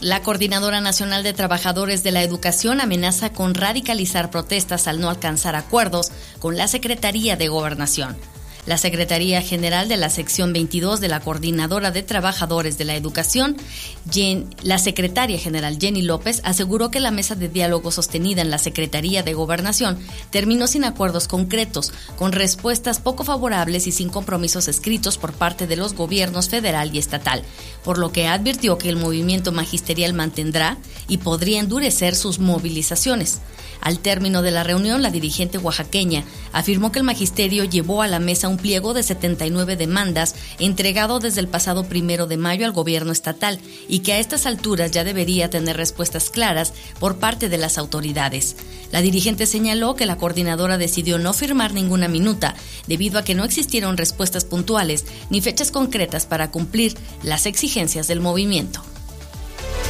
La Coordinadora Nacional de Trabajadores de la Educación amenaza con radicalizar protestas al no alcanzar acuerdos con la Secretaría de Gobernación. La Secretaría General de la Sección 22 de la Coordinadora de Trabajadores de la Educación, la Secretaria General Jenny López, aseguró que la mesa de diálogo sostenida en la Secretaría de Gobernación terminó sin acuerdos concretos, con respuestas poco favorables y sin compromisos escritos por parte de los gobiernos federal y estatal, por lo que advirtió que el movimiento magisterial mantendrá y podría endurecer sus movilizaciones. Al término de la reunión, la dirigente oaxaqueña afirmó que el magisterio llevó a la mesa un pliego de 79 demandas entregado desde el pasado 1 de mayo al gobierno estatal y que a estas alturas ya debería tener respuestas claras por parte de las autoridades. La dirigente señaló que la coordinadora decidió no firmar ninguna minuta debido a que no existieron respuestas puntuales ni fechas concretas para cumplir las exigencias del movimiento.